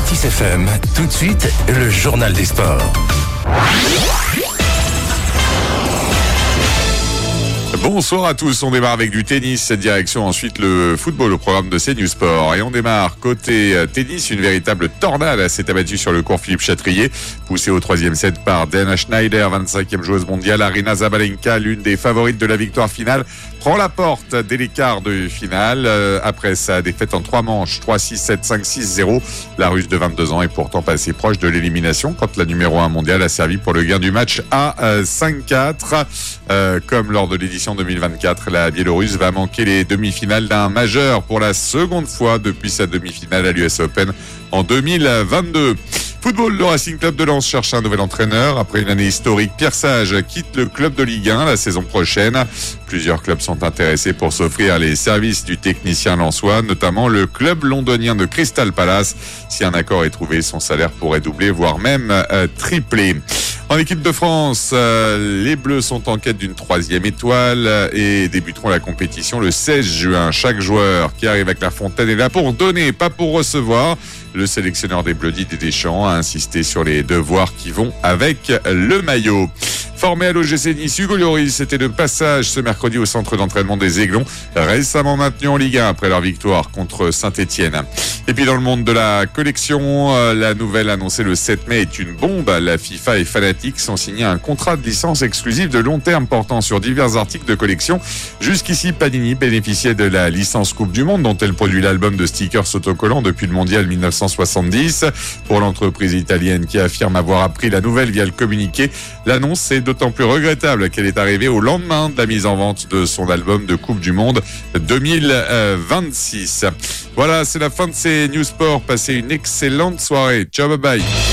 Actis FM, tout de suite, le journal des sports. Bonsoir à tous, on démarre avec du tennis, direction ensuite le football au programme de CNews Sport. Et on démarre côté tennis, une véritable tornade s'est abattue sur le court Philippe Chatrier, poussée au 3e set par Dana Schneider, 25e joueuse mondiale. Aryna Sabalenka, l'une des favorites de la victoire finale, prend la porte dès les quarts de finale. Après sa défaite en 3 manches, 3-6, 7-5, 6-0, la Russe de 22 ans est pourtant passée proche de l'élimination quand la numéro 1 mondiale a servi pour le gain du match à 5-4. Comme lors de l'édition 2024, la Biélorusse va manquer les demi-finales d'un majeur pour la seconde fois depuis sa demi-finale à l'US Open en 2022. Football, le Racing Club de Lens cherche un nouvel entraîneur. Après une année historique, Pierre Sage quitte le club de Ligue 1 la saison prochaine. Plusieurs clubs sont intéressés pour s'offrir les services du technicien lensois, notamment le club londonien de Crystal Palace. Si un accord est trouvé, son salaire pourrait doubler, voire même tripler. En équipe de France, les Bleus sont en quête d'une 3e étoile et débuteront la compétition le 16 juin. Chaque joueur qui arrive à Clairefontaine est là pour donner, pas pour recevoir. Le sélectionneur des Bleus, Didier Deschamps, a insisté sur les devoirs qui vont avec le maillot. Formé à l'OGC Nice, Hugo Lloris était de passage ce mercredi au centre d'entraînement des Aiglons, récemment maintenu en Ligue 1 après leur victoire contre Saint-Etienne. Et puis dans le monde de la collection, la nouvelle annoncée le 7 mai est une bombe. La FIFA et Fanatics ont signé un contrat de licence exclusive de long terme portant sur divers articles de collection. Jusqu'ici, Panini bénéficiait de la licence Coupe du Monde dont elle produit l'album de stickers autocollants depuis le mondial 1970. Pour l'entreprise italienne qui affirme avoir appris la nouvelle via le communiqué, l'annonce est d'autant plus regrettable qu'elle est arrivée au lendemain de la mise en vente de son album de Coupe du Monde 2026. Voilà, c'est la fin de ces News Sport. Passez une excellente soirée. Ciao, bye bye.